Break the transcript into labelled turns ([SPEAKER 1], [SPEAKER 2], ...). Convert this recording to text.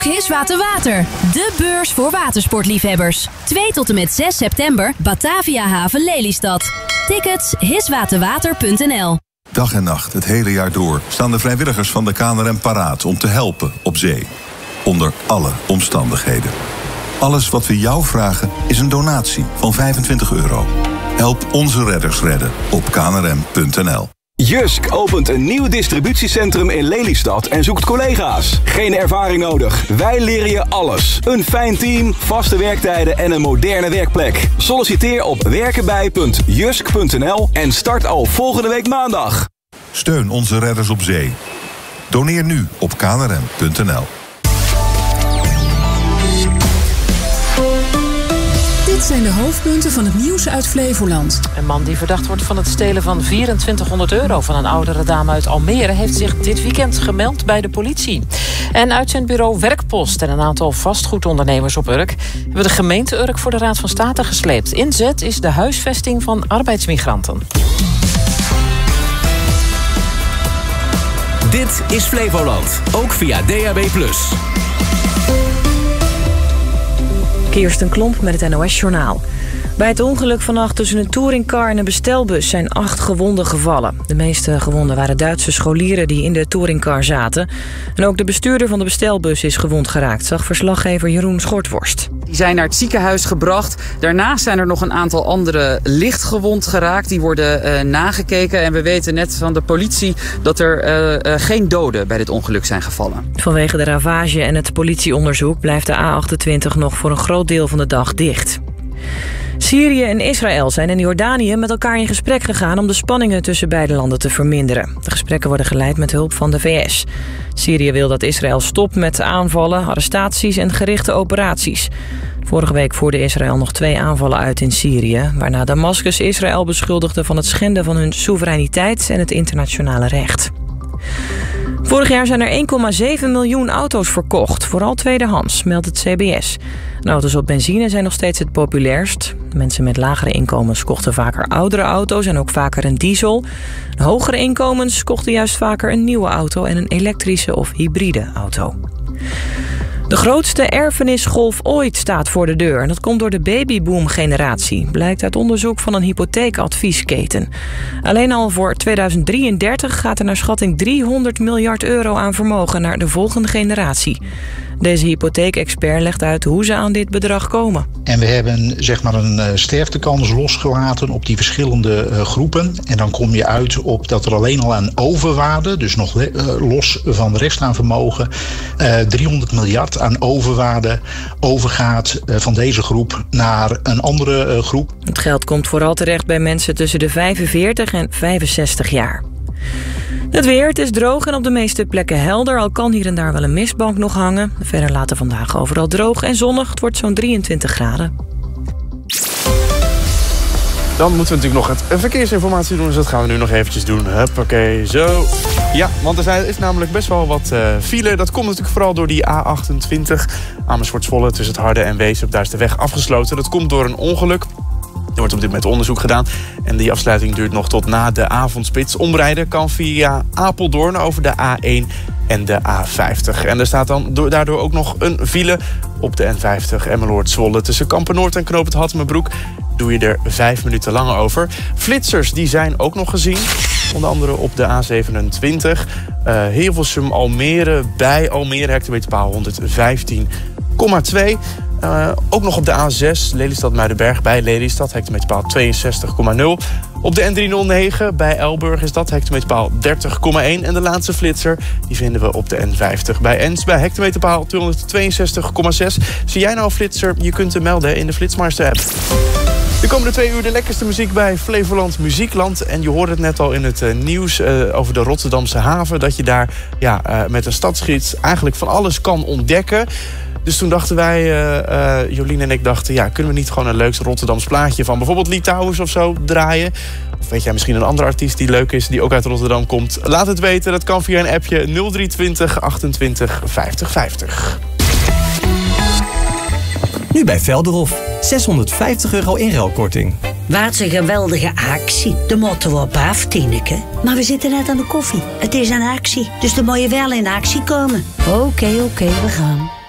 [SPEAKER 1] Hiswater Water, de beurs voor watersportliefhebbers. 2 tot en met 6 september, Batavia Haven Lelystad. Tickets hiswaterwater.nl.
[SPEAKER 2] Dag en nacht, het hele jaar door, staan de vrijwilligers van de KNRM paraat om te helpen op zee. Onder alle omstandigheden. Alles wat we jou vragen is een donatie van €25. Help onze redders redden op knrm.nl.
[SPEAKER 3] Jysk opent een nieuw distributiecentrum in Lelystad en zoekt collega's. Geen ervaring nodig. Wij leren je alles. Een fijn team, vaste werktijden en een moderne werkplek. Solliciteer op werkenbij.jysk.nl en start al volgende week maandag.
[SPEAKER 2] Steun onze redders op zee. Doneer nu op knrm.nl.
[SPEAKER 4] Dit zijn de hoofdpunten van het nieuws uit Flevoland.
[SPEAKER 5] Een man die verdacht wordt van het stelen van €2400 van een oudere dame uit Almere heeft zich dit weekend gemeld bij de politie. En uitzendbureau Werkpost en een aantal vastgoedondernemers op Urk hebben de gemeente Urk voor de Raad van State gesleept. Inzet is de huisvesting van arbeidsmigranten.
[SPEAKER 6] Dit is Flevoland, ook via DAB+.
[SPEAKER 7] Kirsten Klomp met het NOS-journaal. Bij het ongeluk vannacht tussen een touringcar en een bestelbus zijn 8 gewonden gevallen. De meeste gewonden waren Duitse scholieren die in de touringcar zaten. En ook de bestuurder van de bestelbus is gewond geraakt, zag verslaggever Jeroen Schortworst.
[SPEAKER 8] Die zijn naar het ziekenhuis gebracht. Daarnaast zijn er nog een aantal anderen licht gewond geraakt. Die worden nagekeken. En we weten net van de politie dat er geen doden bij dit ongeluk zijn gevallen.
[SPEAKER 7] Vanwege de ravage en het politieonderzoek blijft de A28 nog voor een groot deel van de dag dicht. Syrië en Israël zijn in Jordanië met elkaar in gesprek gegaan om de spanningen tussen beide landen te verminderen. De gesprekken worden geleid met hulp van de VS. Syrië wil dat Israël stopt met aanvallen, arrestaties en gerichte operaties. Vorige week voerde Israël nog 2 aanvallen uit in Syrië, waarna Damascus Israël beschuldigde van het schenden van hun soevereiniteit en het internationale recht. Vorig jaar zijn er 1,7 miljoen auto's verkocht, vooral tweedehands, meldt het CBS. En auto's op benzine zijn nog steeds het populairst. Mensen met lagere inkomens kochten vaker oudere auto's en ook vaker een diesel. Hogere inkomens kochten juist vaker een nieuwe auto en een elektrische of hybride auto. De grootste erfenisgolf ooit staat voor de deur. En dat komt door de babyboom-generatie, blijkt uit onderzoek van een hypotheekadviesketen. Alleen al voor 2033 gaat er naar schatting €300 miljard aan vermogen naar de volgende generatie. Deze hypotheekexpert legt uit hoe ze aan dit bedrag komen.
[SPEAKER 9] En we hebben zeg maar een sterftekans losgelaten op die verschillende groepen. En dan kom je uit op dat er alleen al aan overwaarde, dus nog los van de rest aan vermogen, 300 miljard aan overwaarde overgaat van deze groep naar een andere groep.
[SPEAKER 7] Het geld komt vooral terecht bij mensen tussen de 45 en 65 jaar. Het weer, het is droog en op de meeste plekken helder. Al kan hier en daar wel een mistbank nog hangen. Verder later vandaag overal droog en zonnig. Het wordt zo'n 23 graden.
[SPEAKER 10] Dan moeten we natuurlijk nog het verkeersinformatie doen. Dus dat gaan we nu nog eventjes doen. Huppakee, zo. Ja, want er is namelijk best wel wat file. Dat komt natuurlijk vooral door die A28. Amersfoort-Zwolle tussen het Harde en Weesp. Daar is de weg afgesloten. Dat komt door een ongeluk. Er wordt op dit moment onderzoek gedaan. En die afsluiting duurt nog tot na de avondspits. Omrijden kan via Apeldoorn over de A1 en de A50. En er staat dan daardoor ook nog een file op de N50 Emmeloord-Zwolle. Tussen Kampen-Noord en Knoop het Hattemerbroek doe je er 5 minuten langer over. Flitsers die zijn ook nog gezien. Onder andere op de A27. Hilversum-Almere bij Almere, hectometerpaal 115,2. Ook nog op de A6, Lelystad-Muidenberg bij Lelystad, hectometerpaal 62,0. Op de N309 bij Elburg is dat hectometerpaal 30,1. En de laatste flitser die vinden we op de N50 bij Ens bij hectometerpaal 262,6. Zie jij nou een flitser? Je kunt hem melden in de Flitsmeister-app. De komende 2 uur de lekkerste muziek bij Flevoland Muziekland. En je hoorde het net al in het nieuws over de Rotterdamse haven. Dat je daar met een stadsgids eigenlijk van alles kan ontdekken. Dus toen dachten wij, Jolien en ik dachten, ja, kunnen we niet gewoon een leuk Rotterdams plaatje van bijvoorbeeld Litouwers of zo draaien? Of weet jij misschien een andere artiest die leuk is, die ook uit Rotterdam komt? Laat het weten, dat kan via een appje 0320 28 50 50.
[SPEAKER 6] Nu bij Velderhof, €650 inruilkorting.
[SPEAKER 11] Wat een geweldige actie. De moeten we op af, Tineke. Maar we zitten net aan de koffie. Het is een actie, dus dan moet je wel in actie komen. Oké, we gaan.